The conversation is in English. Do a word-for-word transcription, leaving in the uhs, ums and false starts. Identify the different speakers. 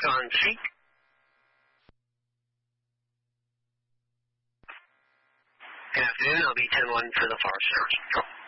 Speaker 1: on seat. Good afternoon, L B ten one for the Forest Service.